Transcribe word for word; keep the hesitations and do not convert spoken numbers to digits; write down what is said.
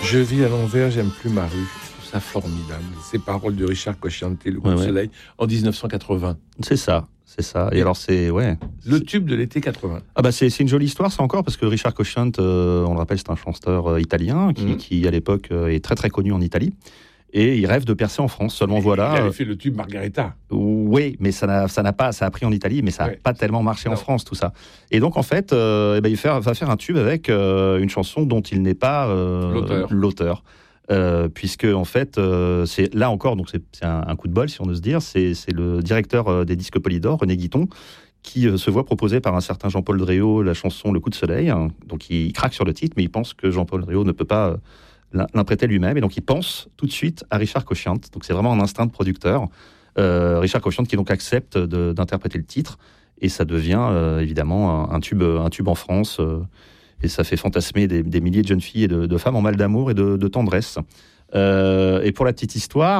Je vis à l'envers, j'aime plus ma rue. Je trouve ça formidable. Ces paroles de Richard Cocciante, Le coup Ouais, de ouais. soleil, en dix-neuf cent quatre-vingts. C'est ça, c'est ça. Et alors c'est ouais. Le tube de l'été quatre-vingts. Ah bah c'est, c'est une jolie histoire ça encore parce que Richard Cocciante, euh, on le rappelle, c'est un chanteur euh, italien qui, Mhm. qui à l'époque euh, est très très connu en Italie et il rêve de percer en France. Seulement voilà. Il avait euh, fait le tube Margareta. Oui, mais ça n'a, ça n'a pas, ça a pris en Italie, mais ça n'a Ouais. pas tellement marché en Non. France, tout ça. Et donc, en fait, euh, eh ben, il fait- va faire un tube avec euh, une chanson dont il n'est pas euh, L'auteur. l'auteur. Euh, puisque, en fait, euh, c'est là encore, donc c'est, c'est un, un coup de bol, si on ose dire, c'est, c'est le directeur euh, des disques Polydor, René Guiton, qui euh, se voit proposer par un certain Jean-Paul Dréau la chanson Le coup de soleil. Hein. Donc, il craque sur le titre, mais il pense que Jean-Paul Dréau ne peut pas euh, l'in- l'interpréter lui-même. Et donc, il pense tout de suite à Richard Cocciante. Donc, c'est vraiment un instinct de producteur. Euh, Richard Cocciante qui donc accepte de- d'interpréter le titre et ça devient euh, évidemment un, un tube, un tube en France euh, et ça fait fantasmer des, des milliers de jeunes filles et de, de femmes en mal d'amour et de, de tendresse. Euh, et pour la petite histoire,